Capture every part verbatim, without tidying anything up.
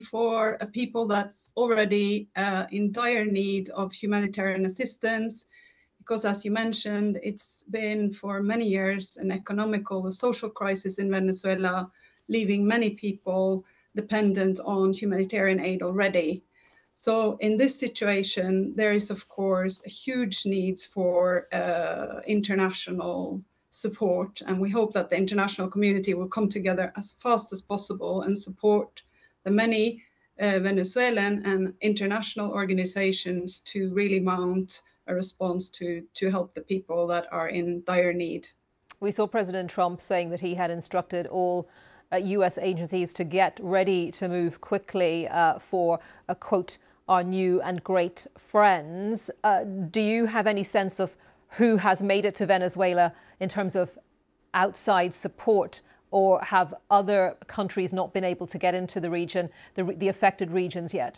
for a people that's already uh, in dire need of humanitarian assistance, because as you mentioned, it's been for many years an economical and social crisis in Venezuela, leaving many people dependent on humanitarian aid already. So in this situation, there is, of course, a huge needs for uh, international support. And we hope that the international community will come together as fast as possible and support the many uh, Venezuelan and international organizations to really mount a response to, to help the people that are in dire need. We saw President Trump saying that he had instructed all uh, U S agencies to get ready to move quickly uh, for a quote, our new and great friends. Uh, do you have any sense of who has made it to Venezuela in terms of outside support, or have other countries not been able to get into the region, the, the affected regions yet?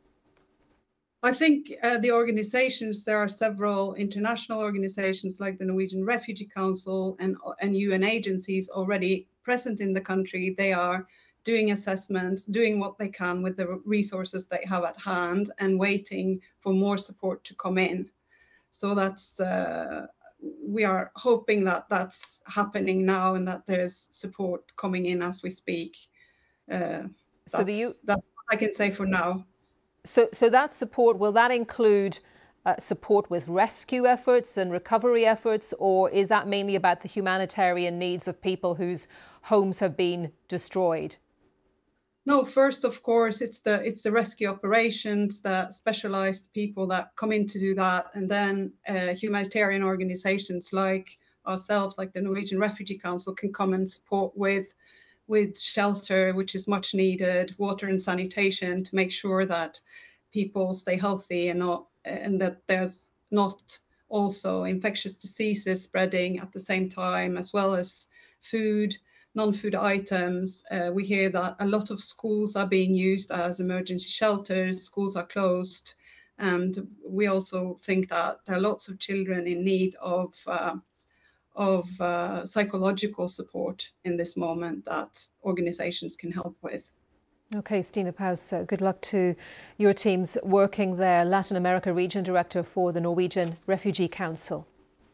I think uh, the organizations, there are several international organizations like the Norwegian Refugee Council and, and U N agencies already present in the country. They are doing assessments, doing what they can with the resources they have at hand and waiting for more support to come in. So that's, uh, we are hoping that that's happening now and that there's support coming in as we speak. Uh, so the U that's what I can say for now. So, so that support, will that include uh, support with rescue efforts and recovery efforts, or is that mainly about the humanitarian needs of people whose homes have been destroyed? No, first, of course, it's the it's the rescue operations, the specialized people that come in to do that, and then uh, humanitarian organizations like ourselves, like the Norwegian Refugee Council, can come and support with with shelter, which is much needed, water and sanitation to make sure that people stay healthy and not and that there's not also infectious diseases spreading at the same time, as well as food, non-food items. Uh, we hear that a lot of schools are being used as emergency shelters, schools are closed, and we also think that there are lots of children in need of uh, of uh, psychological support in this moment that organizations can help with. Okay, Stina Paus, uh, good luck to your teams working there. Latin America Region Director for the Norwegian Refugee Council.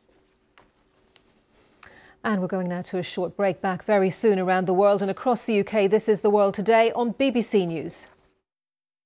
And we're going now to a short break. Back very soon around the world and across the U K. This is The World Today on B B C News.